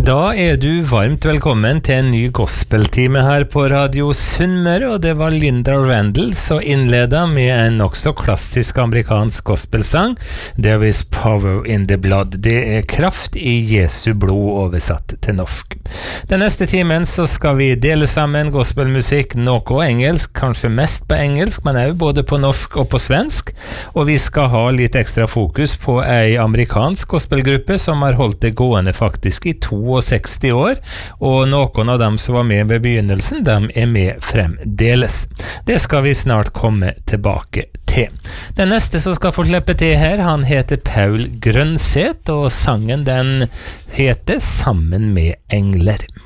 Da du varmt velkommen til en ny gospeltime her på Radio Sunnmøre, og det var Linda Randall som innledet med en også klassisk amerikansk gospelsang, There is power in the blood. Det kraft i Jesu blod oversatt til norsk. Den neste timen så skal vi dele sammen gospelmusikk, noe engelsk, kanskje mest på engelsk, men også både på norsk og på svensk, og vi skal ha litt ekstra fokus på en amerikansk gospelgruppe som har holdt det gående faktisk i 62 år, og noen av dem som var med ved begynnelsen, de med fremdeles. Det skal vi snart komme tilbake til. Den neste som skal få slippe til her, han heter Paul Grønset, og sangen den heter Sammen med engler.